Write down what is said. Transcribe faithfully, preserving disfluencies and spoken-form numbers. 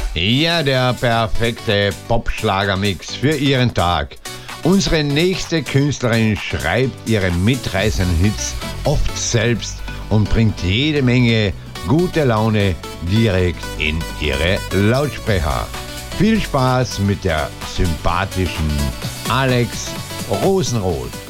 Ja, der perfekte Popschlagermix für Ihren Tag. Unsere nächste Künstlerin schreibt ihre mitreißenden Hits oft selbst und bringt jede Menge gute Laune direkt in ihre Lautsprecher. Viel Spaß mit der sympathischen Alex Rosenroth.